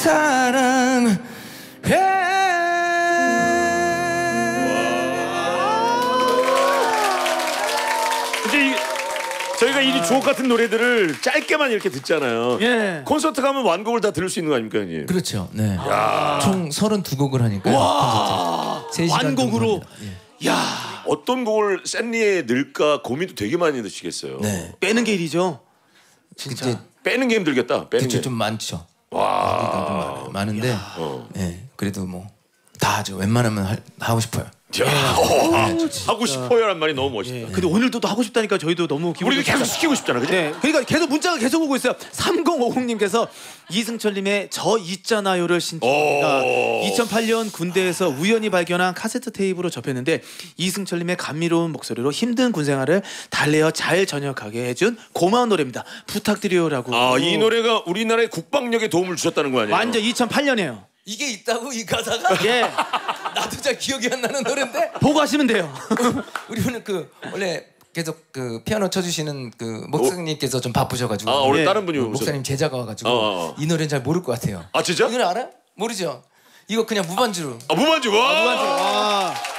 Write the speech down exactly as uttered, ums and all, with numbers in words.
사랑해. 이제 이, 저희가 이 주옥 같은 노래들을 짧게만 이렇게 듣잖아요. 예. 콘서트 가면 완곡을 다 들을 수 있는 거 아닙니까, 형님? 그렇죠. 네. 총 서른두 곡을 하니까요. 콘서트. 세 시간 완곡으로. 예. 야, 어떤 곡을 샌리에 넣을까 고민도 되게 많이 드시겠어요. 네. 빼는 게 일이죠. 진짜 진짜. 빼는 게 힘들겠다. 빼는 그쵸, 게. 좀 많죠. 와. 좀 많아요. 많은데 어. 예. 그래도 뭐 다 하죠. 웬만하면 할, 하고 싶어요. 야, 어, 하고 싶어요란 말이 너무 멋있다. 예. 근데 오늘도 또 하고 싶다니까 저희도 너무 기분이 우리도 계속 좋습니다. 시키고 싶잖아, 그지? 네, 그러니까 계속 문자가 계속 오고 있어요. 삼공오공님께서 이승철님의 저 있잖아요를 신청합니다. 오. 이천팔 년 군대에서 우연히 발견한 카세트 테이프로 접했는데 이승철님의 감미로운 목소리로 힘든 군 생활을 달래어 잘 전역하게 해준 고마운 노래입니다. 부탁드려요라고. 아, 이 노래가 우리나라의 국방력에 도움을 주셨다는 거 아니에요? 완전 이천팔 년이에요. 이게 있다고 이 가사가? 예, 나도 잘 기억이 안 나는 노래인데. 보고 하시면 돼요. 우리 오늘 그 원래 계속 그 피아노 쳐주시는 그 목사님께서 좀 바쁘셔가지고. 아, 오늘 예. 다른 분이 목사님 제자가 와가지고 어, 어. 이 노래는 잘 모를 것 같아요. 아, 진짜? 이 노래 알아요? 모르죠? 이거 그냥 무반주로. 아, 무반주. 와. 무반주. 아.